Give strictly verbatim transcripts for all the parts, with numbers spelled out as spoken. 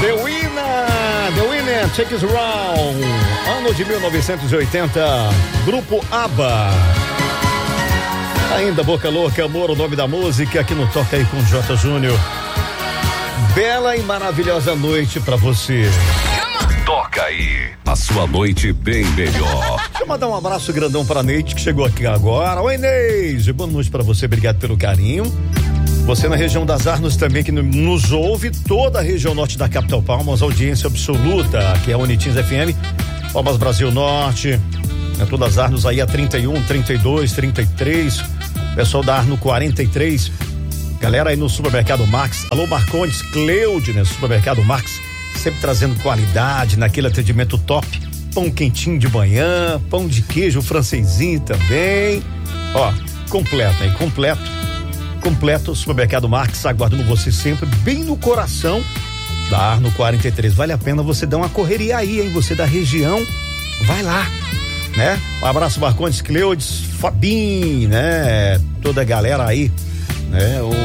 The Winner, The Winner, Take It Round, ano de mil novecentos e oitenta, Grupo ABBA. Ainda Boca Louca, Amor, o nome da música, aqui no Toca Aí com J. Júnior. Bela e maravilhosa noite pra você. Toca aí, a sua noite bem melhor. Deixa eu mandar um abraço grandão pra Neide, que chegou aqui agora. Oi, Neide, boa noite pra você, obrigado pelo carinho. Você na região das Arnos também, que nos ouve, toda a região norte da capital Palmas, audiência absoluta, que é a Unitins F M, Palmas Brasil Norte, né, todas as Arnos aí a trinta e um, trinta e dois, trinta e três, pessoal da Arno quarenta e três, galera aí no Supermercado Max, alô Marcondes, Cleude, né, Supermercado Max, sempre trazendo qualidade, naquele atendimento top, pão quentinho de manhã, pão de queijo francesinho também, ó, completo, hein, completo. Completo, Supermercado Marques, aguardando você sempre bem no coração da Arno quarenta e três. Vale a pena você dar uma correria aí, hein? Você da região, vai lá, né? Um abraço, Marcondes, Cleudes, Fabinho, né? Toda a galera aí, né? O...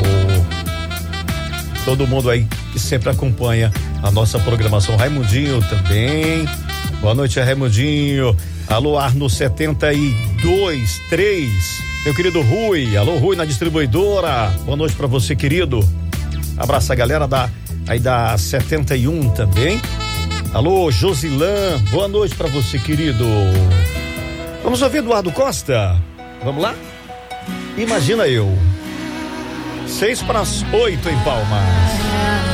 Todo mundo aí que sempre acompanha a nossa programação. Raimundinho também. Boa noite, Raimundinho. Alô, Arno setenta e dois, três. Meu querido Rui, alô Rui na distribuidora, boa noite pra você, querido. Abraço a galera da, aí da setenta e um também. Alô Josilã, boa noite pra você, querido. Vamos ouvir Eduardo Costa? Vamos lá? Imagina eu. Seis para as oito em Palmas.